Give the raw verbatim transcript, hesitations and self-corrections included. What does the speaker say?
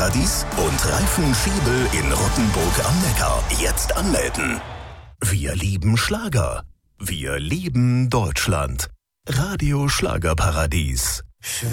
Schlagerparadies und Reifen Schiebel in Rottenburg am Neckar. Jetzt anmelden. Wir lieben Schlager. Wir lieben Deutschland. Radio Schlagerparadies.